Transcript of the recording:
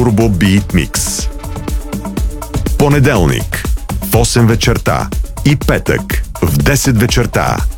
Turbo Beat Mix. Понеделник в 8 вечерта и петък в 10 вечерта